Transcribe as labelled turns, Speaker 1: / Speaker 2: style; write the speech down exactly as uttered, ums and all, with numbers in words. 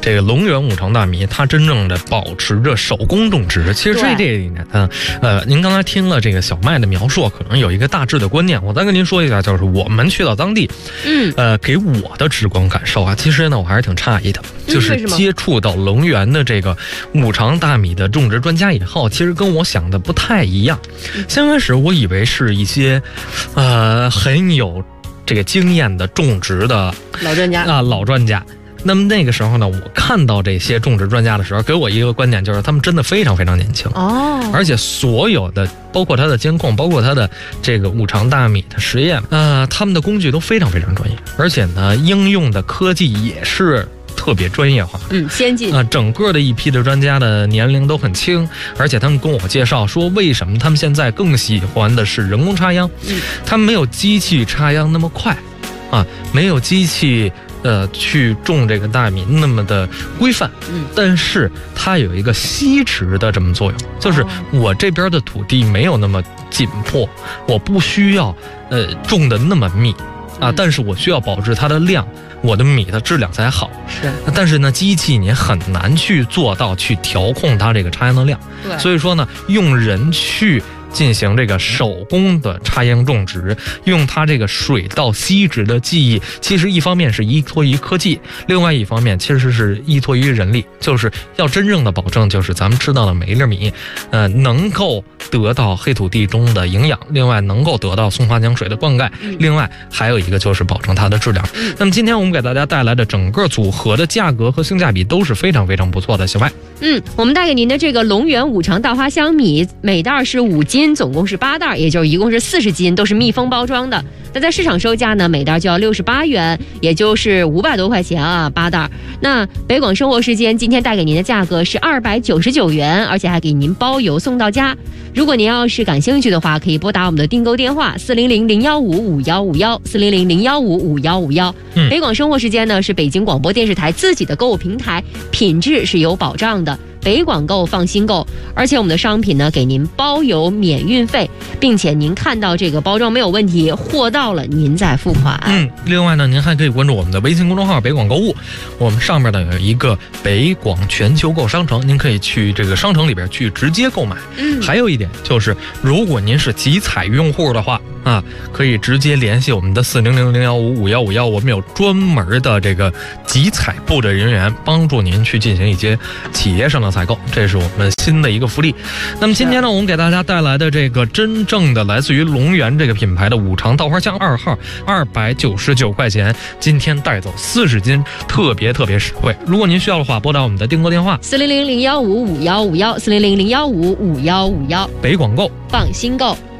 Speaker 1: 这个龙源五常大米它真正的保持着手工种植。其实这这里呢，嗯呃，您刚才听了这个小麦的描述，可能有一个大致的观念，我再跟您说一下，就是我们去到当地，
Speaker 2: 嗯，
Speaker 1: 呃，给我的直观感受啊，其实呢，我还是挺诧异的，就是接触到龙源的这个五常大米的种植专家以后，其实跟我想的不太一样。先开始我以为是一些，呃，很有这个经验的种植的
Speaker 2: 老专家
Speaker 1: 啊，老专家。那么那个时候呢，我看到这些种植专家的时候，给我一个观点，就是他们真的非常非常年轻
Speaker 2: 哦，
Speaker 1: 而且所有的包括它的监控，包括它的这个五常大米的实验，呃，他们的工具都非常非常专业，而且呢，应用的科技也是特别专业化，
Speaker 2: 嗯，先进
Speaker 1: 啊、呃。整个的一批的专家的年龄都很轻，而且他们跟我介绍说，为什么他们现在更喜欢的是人工插秧，
Speaker 2: 嗯，
Speaker 1: 他们没有机器插秧那么快，啊，没有机器。呃，去种这个大米那么的规范，
Speaker 2: 嗯，但
Speaker 1: 是它有一个吸植的这么作用，就是我这边的土地没有那么紧迫，我不需要呃种的那么密啊，但是我需要保质它的量，我的米的质量才好。
Speaker 2: 是，
Speaker 1: 但是呢，机器你很难去做到去调控它这个插秧的量，
Speaker 2: 对，
Speaker 1: 所以说呢，用人去进行这个手工的插秧种植，用它这个水稻吸植的技艺，其实一方面是依托于科技，另外一方面其实是依托于人力，就是要真正的保证，就是咱们吃到的每一粒米，呃，能够得到黑土地中的营养，另外能够得到松花江水的灌溉，另外还有一个就是保证它的质量。那么今天我们给大家带来的整个组合的价格和性价比都是非常非常不错的。小麦，
Speaker 2: 嗯，我们带给您的这个龙源五常稻花香米，每袋是五斤，总共是八袋，也就是一共是四十斤，都是密封包装的。那在市场售价呢，每袋就要六十八元，也就是五百多块钱啊，八袋。那北广生活时间今天带给您的价格是二百九十九元，而且还给您包邮送到家。如果您要是感兴趣的话，可以拨打我们的订购电话四零零零幺五五幺五幺四零零零幺五五幺五幺。北广生活时间呢是北京广播电视台自己的购物平台，品质是有保障的。北广购放心购，而且我们的商品呢给您包邮免运费，并且您看到这个包装没有问题，货到了您再付款。
Speaker 1: 嗯，另外呢，您还可以关注我们的微信公众号北广购物，我们上面呢有一个北广全球购商城，您可以去这个商城里边去直接购买。
Speaker 2: 嗯，还
Speaker 1: 有一点就是，如果您是集采用户的话啊，可以直接联系我们的四零零零幺五五幺五幺，我们有专门的这个集采部的人员帮助您去进行一些企业上的采购，这是我们新的一个福利。那么今天呢，我们给大家带来的这个真正的来自于龙源这个品牌的五常稻花香二号，二百九十九块钱，今天带走四十斤，特别特别实惠。如果您需要的话，拨打我们的订购电话
Speaker 2: 四零零零幺五五幺五幺四零零零幺五五幺五幺，
Speaker 1: 北广购
Speaker 2: 放心购。